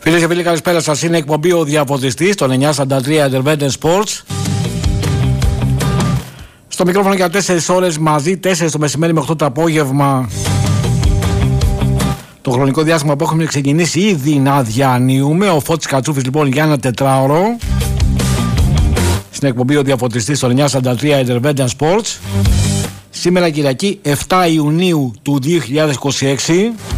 Φίλες και φίλοι, καλησπέρα σας. Είναι εκπομπή ο Διαφωτιστής, τον 943 Intervention Sports. Στο μικρόφωνο για 4 ώρες μαζί, 4 το μεσημέρι με 8 το απόγευμα. Το χρονικό διάστημα που έχουμε ξεκινήσει ήδη να διανύουμε. Ο Φώτης Κατσούφης λοιπόν για ένα τετράωρο. Στην εκπομπή ο Διαφωτιστής, τον 943 Intervention Sports. Σήμερα Κυριακή 7 Ιουνίου του 2026.